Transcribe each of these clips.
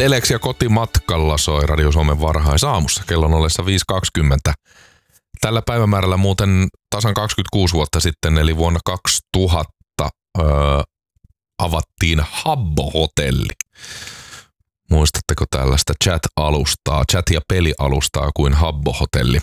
Telex ja kotimatkalla soi Radio Suomen varhaisaamussa kello ollessa 5.20. Tällä päivämäärällä muuten tasan 26 vuotta sitten, eli vuonna 2000, avattiin Habbo-hotelli. Muistatteko tällaista chat- ja pelialustaa kuin Habbo-hotelli?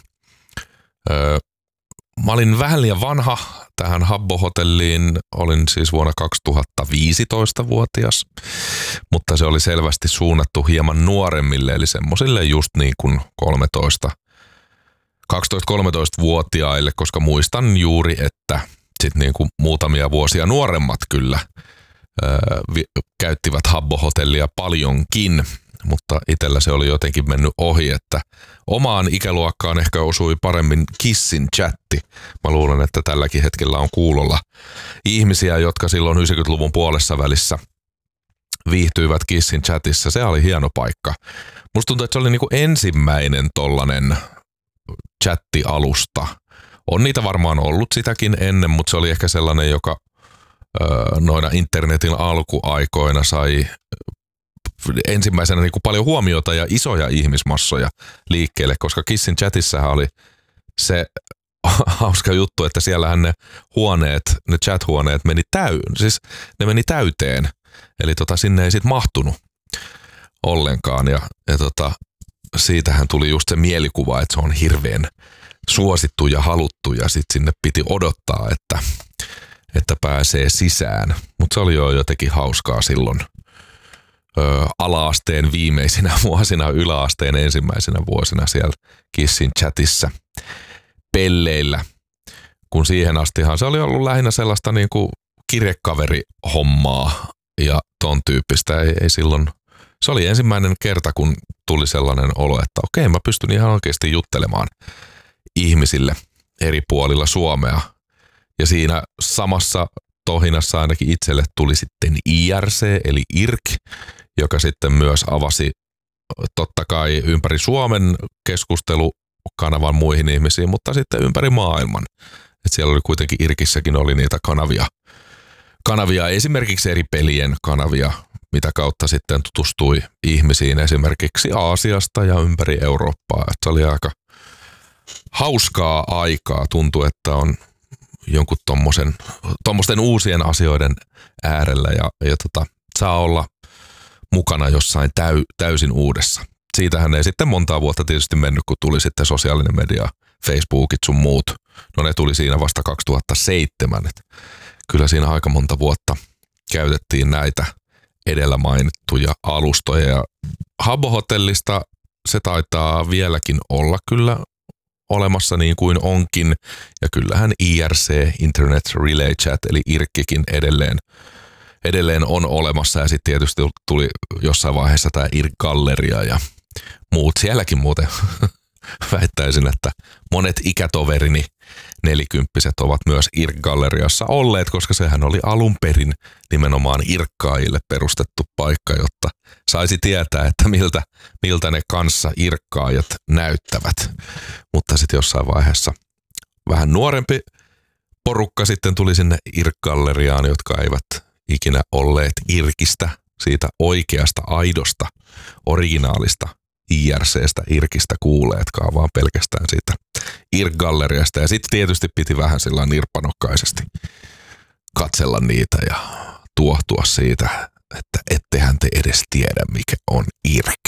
Mä olin vähän liian vanha tähän Habbo-hotelliin, olin siis vuonna 2015-vuotias, mutta se oli selvästi suunnattu hieman nuoremmille, eli semmosille just niin kuin 12-13-vuotiaille, koska muistan juuri, että sitten niin kuin muutamia vuosia nuoremmat kyllä käyttivät Habbo-hotellia paljonkin, mutta itsellä se oli jotenkin mennyt ohi, että omaan ikäluokkaan ehkä osui paremmin Kissin chatti. Mä luulen, että tälläkin hetkellä on kuulolla ihmisiä, jotka silloin 90-luvun puolessa välissä viihtyivät Kissin chatissa. Se oli hieno paikka. Musta tuntuu, että se oli niinku ensimmäinen tollanen chatti-alusta. On niitä varmaan ollut sitäkin ennen, mutta se oli ehkä sellainen, joka noina internetin alkuaikoina sai ensimmäisenä niin kuin paljon huomiota ja isoja ihmismassoja liikkeelle, koska Kissin chatissähän oli se hauska juttu, että siellähän ne chat-huoneet meni täyteen. Eli sinne ei sit mahtunut ollenkaan ja siitähän tuli just se mielikuva, että se on hirveän suosittu ja haluttu ja sit sinne piti odottaa, että pääsee sisään. Mutta se oli jo jotenkin hauskaa silloin ala-asteen viimeisinä vuosina, yläasteen ensimmäisenä vuosina siellä Kissin chatissa pelleillä. Kun siihen astihan se oli ollut lähinnä sellaista niinku kirjekaverihommaa ja ton tyyppistä. Ei silloin, se oli ensimmäinen kerta, kun tuli sellainen olo, että okei, mä pystyn ihan oikeasti juttelemaan ihmisille eri puolilla Suomea. Ja siinä samassa tohinassa ainakin itselle tuli sitten IRC eli IRK, joka sitten myös avasi totta kai ympäri Suomen keskustelukanavan muihin ihmisiin, mutta sitten ympäri maailman. Et siellä oli kuitenkin IRKissäkin oli niitä kanavia, esimerkiksi eri pelien kanavia, mitä kautta sitten tutustui ihmisiin esimerkiksi Aasiasta ja ympäri Eurooppaa. Et se oli aika hauskaa aikaa, tuntui, että on jonkun tommosten uusien asioiden äärellä ja saa olla mukana jossain täysin uudessa. Siitähän ei sitten montaa vuotta tietysti mennyt, kun tuli sitten sosiaalinen media, Facebookit sun muut. No ne tuli siinä vasta 2007. Et kyllä siinä aika monta vuotta käytettiin näitä edellä mainittuja alustoja. Ja Habbo-hotellista se taitaa vieläkin olla kyllä olemassa niin kuin onkin. Ja kyllähän IRC, Internet Relay Chat, eli IRCikin edelleen on olemassa. Ja sitten tietysti tuli jossain vaiheessa tämä IRC-galleria ja muut. Sielläkin muuten väittäisin, että monet ikätoverini nelikymppiset ovat myös IRC-galleriassa olleet, koska sehän oli alun perin nimenomaan irkkaajille perustettu paikka, jotta saisi tietää, että miltä ne kanssa irkkaajat näyttävät. Mutta sitten jossain vaiheessa vähän nuorempi porukka sitten tuli sinne IRC-galleriaan, jotka eivät ikinä olleet IRCistä, siitä oikeasta, aidosta, originaalista IRCstä, IRCistä kuuleetkaan, vaan pelkästään siitä IRC-galleriasta. Ja sitten tietysti piti vähän sillä nirppanokkaisesti katsella niitä ja tuohtua siitä, että ettehän te edes tiedä, mikä on IRC.